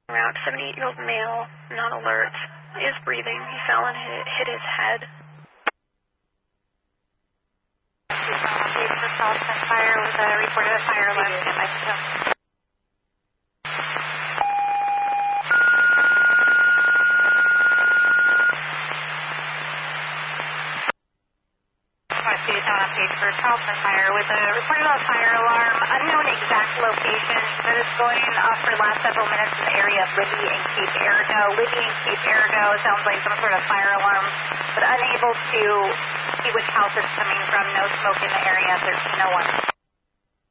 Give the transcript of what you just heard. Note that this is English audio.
Around 78-year-old male, not alert, is breathing. He fell and hit his head. For Charleston Fire with a report of a fire alarm. Stand by for help. For Charleston Fire with a report of a fire alarm, unknown exact location, that is going off for the last several minutes in the area of Libby and Cape Arago. Libby and Cape Arago sounds like some sort of fire alarm, but unable to see which house it's coming from. No smoke in the area, 1301.